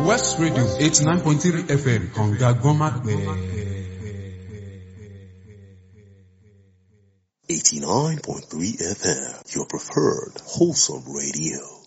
West Radio 89.3 FM Kànga Gbọ́nmápẹ̀. 89.3 FM, your preferred wholesome radio.